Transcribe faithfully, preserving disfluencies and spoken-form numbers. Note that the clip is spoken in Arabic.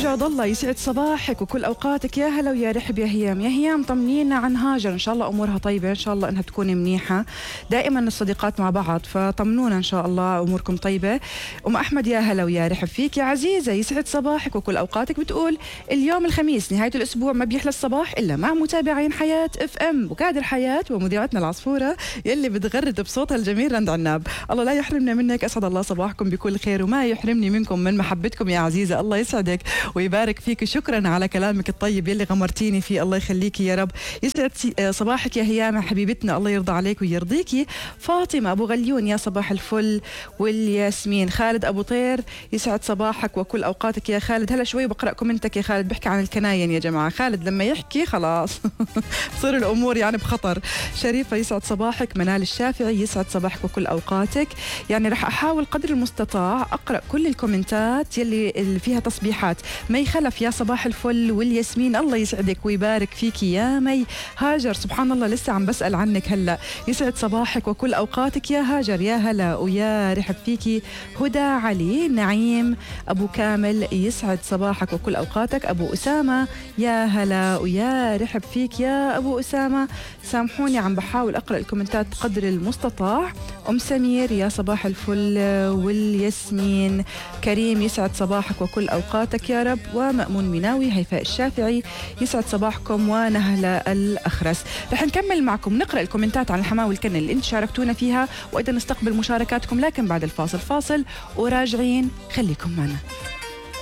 أسعد الله يسعد صباحك وكل أوقاتك. يا هلا ويا رحب يا هيام. يا هيام طمنينا عن هاجر، إن شاء الله أمورها طيبة، إن شاء الله أنها تكون منيحة. دائما الصديقات مع بعض فطمنونا إن شاء الله أموركم طيبة. أم أحمد يا هلا ويا رحب فيك. يا عزيزة يسعد صباحك وكل أوقاتك، بتقول اليوم الخميس نهاية الأسبوع ما بيحلى الصباح إلا مع متابعين حياة اف ام وكادر حياة ومذيعتنا العصفورة يلي بتغرد بصوتها الجميل رند عناب. الله لا يحرمنا منك، أسعد الله صباحكم بكل خير وما يحرمني منكم من محبتكم يا عزيزة. الله يسعدك ويبارك فيك، شكرا على كلامك الطيب يلي غمرتيني فيه، الله يخليكي يا رب. يسعد صباحك يا هيام حبيبتنا، الله يرضى عليك ويرضيكي. فاطمة أبو غليون يا صباح الفل والياسمين. خالد أبو طير يسعد صباحك وكل أوقاتك يا خالد. هلا شوي بقرأ كومنتك يا خالد، بحكي عن الكناين يا جماعة. خالد لما يحكي خلاص تصير الأمور يعني بخطر. شريفة يسعد صباحك. منال الشافعي يسعد صباحك وكل أوقاتك. يعني رح أحاول قدر المستطاع أقرأ كل الكومنتات يلي اللي فيها تصبيحات. مي خلف يا صباح الفل والياسمين، الله يسعدك ويبارك فيكي يا مي. هاجر سبحان الله لسه عم بسأل عنك هلا، يسعد صباحك وكل أوقاتك يا هاجر. يا هلا ويا رحب فيكي. هدى علي نعيم أبو كامل يسعد صباحك وكل أوقاتك. أبو أسامة يا هلا ويا رحب فيك يا أبو أسامة. سامحوني عم بحاول أقرأ الكومنتات قدر المستطاع. أم سمير يا صباح الفل والياسمين. كريم يسعد صباحك وكل أوقاتك يا رب. ومأمون مناوي. هيفاء الشافعي يسعد صباحكم. ونهلة الأخرس. رح نكمل معكم نقرأ الكومنتات عن الحماة والكنة اللي انت شاركتونا فيها، وأيضا نستقبل مشاركاتكم، لكن بعد الفاصل. فاصل وراجعين، خليكم معنا.